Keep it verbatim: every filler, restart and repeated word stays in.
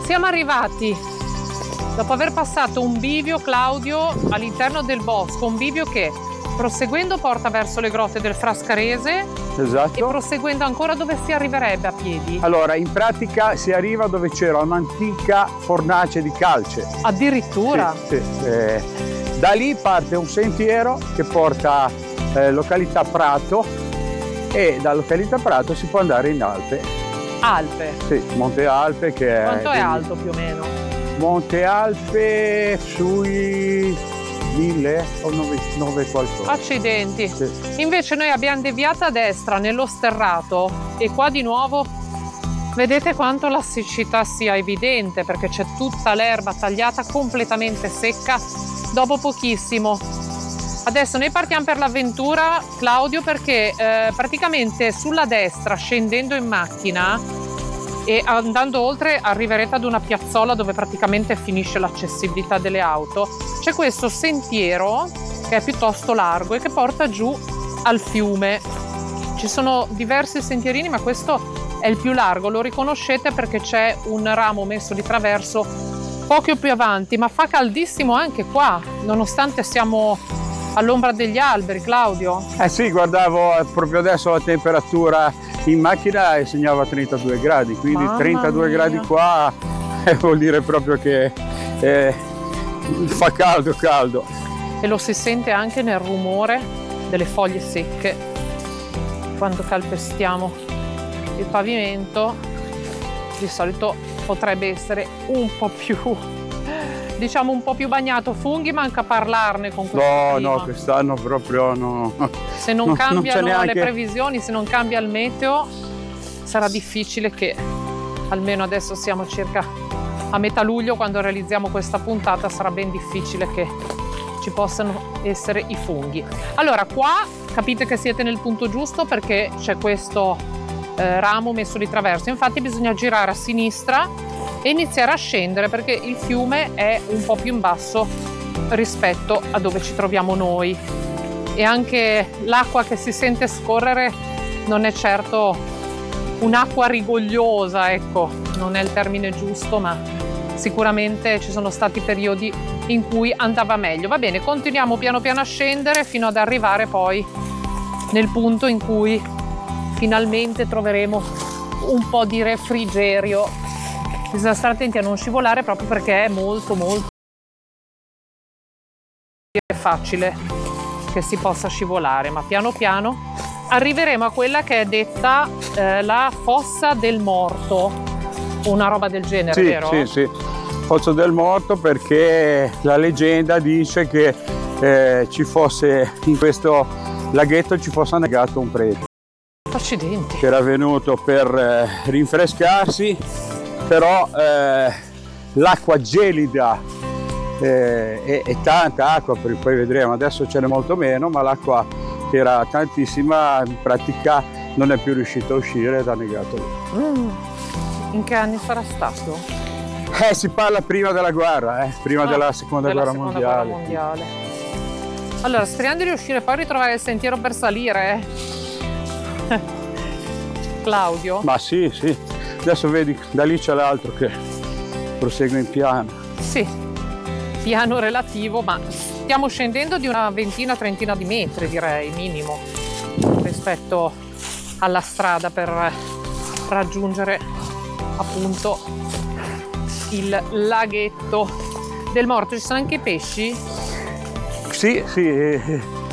Siamo arrivati, dopo aver passato un bivio, Claudio, all'interno del bosco, un bivio che proseguendo porta verso le grotte del Frascarese. Esatto. E proseguendo ancora dove si arriverebbe a piedi? Allora, in pratica si arriva dove c'era un'antica fornace di calce. Addirittura? Sì, sì. Eh, da lì parte un sentiero che porta eh, località Prato, e da località Prato si può andare in Alpe. Alpe? Sì, Monte Alpe che Quanto è... è alto più o meno? Monte Alpe sui mille o nove qualcosa. Accidenti. Sì. Invece noi abbiamo deviato a destra nello sterrato e qua di nuovo vedete quanto la siccità sia evidente, perché c'è tutta l'erba tagliata completamente secca dopo pochissimo. Adesso noi partiamo per l'avventura, Claudio, perché eh, praticamente sulla destra, scendendo in macchina e andando oltre, arriverete ad una piazzola dove praticamente finisce l'accessibilità delle auto. C'è questo sentiero che è piuttosto largo e che porta giù al fiume. Ci sono diversi sentierini, ma questo è il più largo, lo riconoscete perché c'è un ramo messo di traverso poco più avanti, ma fa caldissimo anche qua, nonostante siamo all'ombra degli alberi, Claudio. Eh sì, guardavo proprio adesso la temperatura in macchina e segnava trentadue gradi, quindi Mamma trentadue mia. gradi qua eh, vuol dire proprio che eh, fa caldo caldo. E lo si sente anche nel rumore delle foglie secche quando calpestiamo il pavimento. Di solito potrebbe essere un po' più, diciamo un po' più bagnato. Funghi manca parlarne con questo No, clima. no, quest'anno proprio no. Se non no, cambiano non c'è neanche... le previsioni, se non cambia il meteo, sarà difficile che, almeno adesso siamo circa a metà luglio, quando realizziamo questa puntata, sarà ben difficile che ci possano essere i funghi. Allora, qua capite che siete nel punto giusto perché c'è questo eh, ramo messo di traverso. Infatti bisogna girare a sinistra e iniziare a scendere perché il fiume è un po' più in basso rispetto a dove ci troviamo noi. E anche l'acqua che si sente scorrere non è certo un'acqua rigogliosa, ecco, non è il termine giusto, ma sicuramente ci sono stati periodi in cui andava meglio. Va bene, continuiamo piano piano a scendere fino ad arrivare poi nel punto in cui finalmente troveremo un po' di refrigerio. Bisogna stare attenti a non scivolare proprio perché è molto molto facile che si possa scivolare, ma piano piano arriveremo a quella che è detta eh, la fossa del morto, una roba del genere, Sì, vero? sì, sì, fossa del morto, perché la leggenda dice che eh, ci fosse in questo laghetto ci fosse annegato un prete. Accidenti. Che era venuto per eh, rinfrescarsi, però eh, l'acqua gelida eh, e, e tanta acqua, perché poi vedremo, adesso ce n'è molto meno, ma l'acqua che era tantissima in pratica non è più riuscita a uscire ed ha annegato lì. Mm. In che anni sarà stato? Eh, si parla prima della guerra, eh, prima Ah, della seconda, della guerra, seconda mondiale. guerra mondiale. Allora, speriamo di riuscire poi a ritrovare il sentiero per salire, eh? Claudio? Ma sì, sì, adesso vedi, da lì c'è l'altro che prosegue in piano. Sì, piano relativo, ma stiamo scendendo di una ventina, trentina di metri, direi, minimo, rispetto alla strada per raggiungere appunto il laghetto del morto. Ci sono anche i pesci? Sì, sì,